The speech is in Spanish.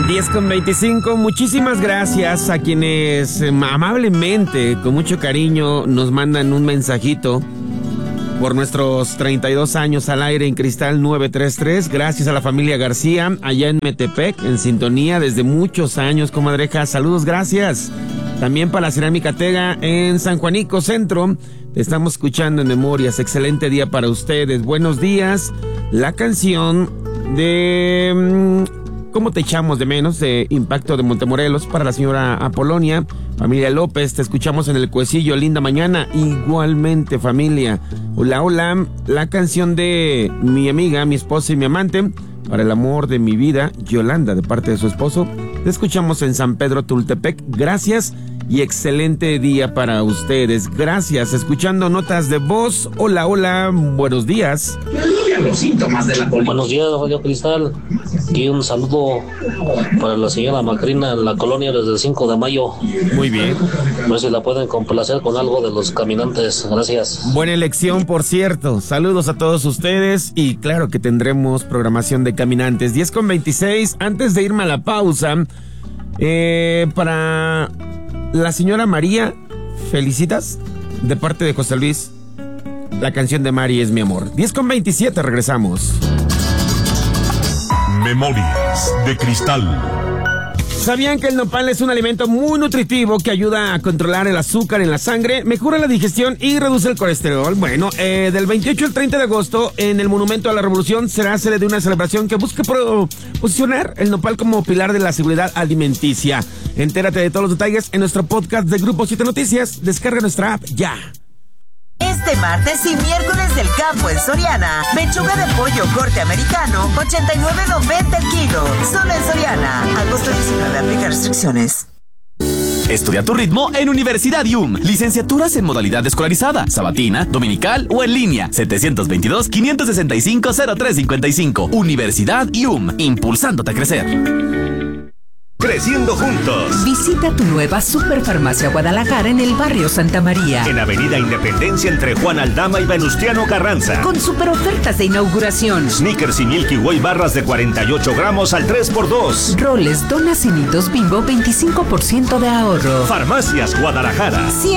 10:25, muchísimas gracias a quienes amablemente, con mucho cariño, nos mandan un mensajito por nuestros 32 años al aire en Cristal 933. Gracias a la familia García, allá en Metepec, en sintonía desde muchos años, comadreja. Saludos, gracias. También para la Cerámica Tega en San Juanico Centro. Te estamos escuchando en Memorias. Excelente día para ustedes. Buenos días. La canción de ¿Cómo te echamos de menos? De Impacto de Montemorelos para la señora Apolonia. Familia López, te escuchamos en el Cuecillo. Linda mañana. Igualmente, familia. Hola, hola. La canción de mi amiga, mi esposa y mi amante, para el amor de mi vida, Yolanda, de parte de su esposo. Te escuchamos en San Pedro Tultepec. Gracias y excelente día para ustedes. Gracias. Escuchando notas de voz. Hola, hola. Buenos días. Los síntomas de la colitis. Buenos días, Radio Cristal. Y un saludo para la señora Macrina en la colonia desde el 5 de mayo. Muy bien. A ver si la pueden complacer con algo de Los Caminantes. Gracias. Buena elección, por cierto. Saludos a todos ustedes y claro que tendremos programación de Caminantes. 10:26. Antes de irme a la pausa, para la señora María, felicitas de parte de José Luis. La canción de Mari es mi amor. 10:27, regresamos. Memorias de Cristal. ¿Sabían que el nopal es un alimento muy nutritivo que ayuda a controlar el azúcar en la sangre, mejora la digestión y reduce el colesterol? Bueno, del 28 al 30 de agosto, en el Monumento a la Revolución, será sede de una celebración que busca posicionar el nopal como pilar de la seguridad alimenticia. Entérate de todos los detalles en nuestro podcast de Grupo 7 Noticias. Descarga nuestra app ya. Este martes y miércoles del campo en Soriana. Pechuga de pollo corte americano, 89.90 el kilo. Solo en Soriana. Agosto 19, aplica restricciones. Estudia a tu ritmo en Universidad IUM. Licenciaturas en modalidad escolarizada, sabatina, dominical o en línea. 722-565-0355. Universidad IUM. Impulsándote a crecer. Creciendo juntos. Visita tu nueva Superfarmacia Guadalajara en el barrio Santa María. En Avenida Independencia entre Juan Aldama y Venustiano Carranza. Con super ofertas de inauguración. Snickers y Milky Way barras de 48 gramos al 3x2. Roles, donas y nidos Bimbo, 25% de ahorro. Farmacias Guadalajara.